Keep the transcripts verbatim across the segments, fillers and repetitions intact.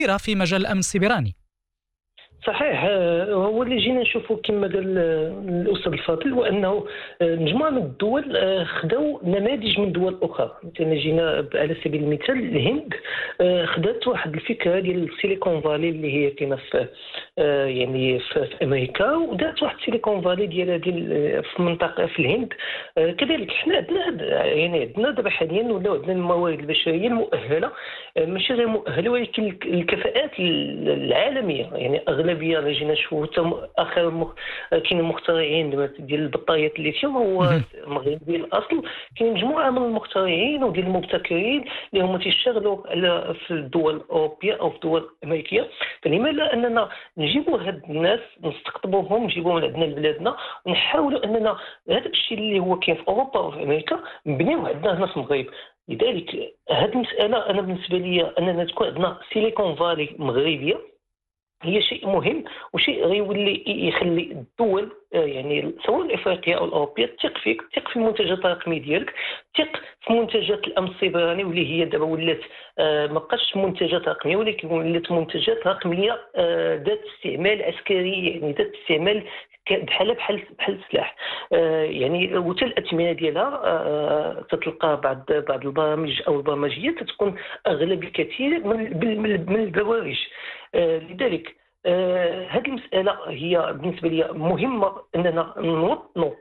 في مجال الأمن السيبراني. صحيح. هو اللي جينا نشوفوا كما قال الاستاذ الفاضل، وانه مجموعه من الدول خداو نماذج من دول اخرى. مثلا جينا على سبيل المثال الهند خدات واحد الفكره ديال السيليكون فالي اللي هي كاينه في يعني في امريكا، ودات واحد السيليكون فالي ديال ديال في منطقه في الهند. كذلك حنا عندنا يعني عندنا دابا حاليا ولاو عندنا الموارد البشريه المؤهله، ماشي غير مؤهله ولكن الكفاءات العالميه. يعني اغلبيه اللي جينا نشوفوا اخر مخ... كاين المخترعين ديال البطاريات الليثيوم هو مغربي الاصل. كاين مجموعه من المخترعين وديال المبتكرين اللي هما تيشتغلوا على في الدول الاوروبيه او في الدول الامريكيه. فلما لا اننا نجيبوا هاد الناس نستقطبوهم نجيبوهم لعندنا لبلادنا ونحاولوا اننا هذا الشيء اللي هو كاين في اوروبا وفي امريكا نبنيوه عندنا هنا في المغرب. لذلك هذه المساله انا بالنسبه لي اننا تكون عندنا سيليكون فالي مغربيه هي شيء مهم، وشيء غيولي يخلي الدول يعني سواء الافريقيه او الاوروبيه تثق فيك، تثق في المنتجات الرقميه ديالك، تثق في منتجات الامن السيبراني واللي هي دابا ولات ما بقاش منتجات رقميه ولكن ولات منتجات رقميه ذات استعمال عسكري، يعني ذات استعمال بحال بحال بحال السلاح. يعني وحتى الاثمنه ديالها تتلقى بعض بعض البرامج او البرمجيات تكون اغلى بكثير من من البوارج. لذلك هذه المساله هي بالنسبه لي مهمه اننا نوطنوا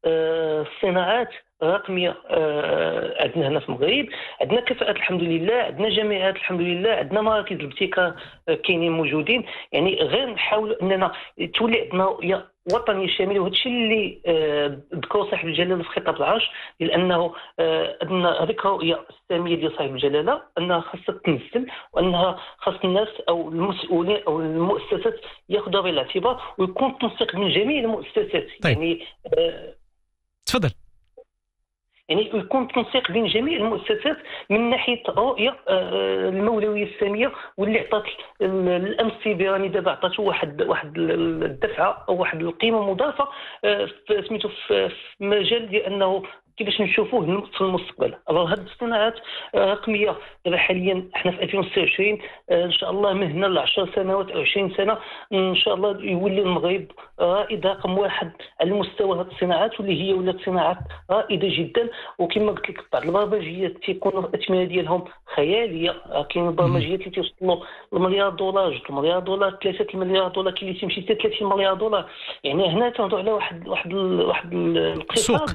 الصناعات رقميه عندنا هنا في المغرب. عندنا كفاءات الحمد لله، عندنا جامعات الحمد لله، عندنا مراكز الابتكار كاينين موجودين. يعني غير نحاولوا اننا تولي عندنا وطني شامل، وهذا الشيء اللي ذكروا صاحب الجلاله في خطاب العرش، لانه عندنا هذيك الرؤيه الساميه ديال صاحب الجلاله انها خاصها تنزل، وانها خاص الناس او المسؤولين او المؤسسات ياخذوها بعين الاعتبار ويكون تنسيق من جميع المؤسسات. طيب. يعني تفضل. يعني يكون تنسيق بين جميع المؤسسات من ناحيه رؤيه المولويه الساميه واللي عطات الامن السيبراني دابا عطاته واحد واحد الدفعه او واحد القيمه مضافه سميتو في مجال ديال انه كيفاش نشوفوه في المستقبل. الوغ هاد الصناعات الرقميه دابا حاليا احنا في ألفين وستة وعشرين ان شاء الله من هنا ل عشر سنوات او عشرين سنه ان شاء الله يولي المغرب رائد رقم واحد على مستوى هاد الصناعات، واللي هي ولات صناعات رائده جدا. وكما قلت لك بعض البرمجيات تيكونوا الاثمنه ديالهم خياليه. كاين البرمجيات اللي توصلوا لمليار دولار، جوج مليار دولار، ثلاثة المليار دولار، كاين اللي تيمشي حتى ثلاثين مليار دولار. يعني هنا تنهضروا على واحد واحد واحد الاقتصاد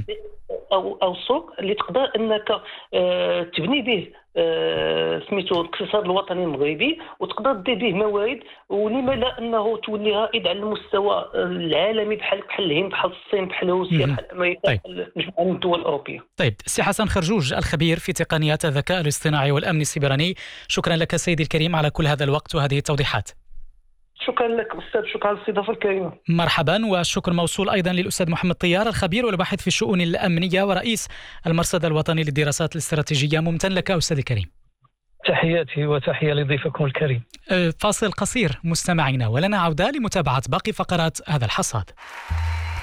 او او سوق اللي تقدر انك آه تبني به آه سميتو الاقتصاد الوطني المغربي، وتقدر دير به موارد، ولما لا انه تولي رائد على المستوى العالمي بحال بحال الهند، بحال الصين، بحال روسيا، بحال امريكا، طيب. بحال مجموعه من الدول الاوروبيه. طيب سي حسن خرجوج الخبير في تقنيات الذكاء الاصطناعي والامن السيبراني، شكرا لك سيدي الكريم على كل هذا الوقت وهذه التوضيحات. شكرا لك أستاذ، شكرا على الاستضافة الكريمة. مرحبا، والشكر موصول أيضا للأستاذ محمد طيار الخبير والباحث في الشؤون الأمنية ورئيس المرصد الوطني للدراسات الاستراتيجية. ممتن لك أستاذ الكريم. تحياتي وتحية لضيفكم الكريم. فاصل قصير مستمعينا ولنا عودة لمتابعة باقي فقرات هذا الحصاد.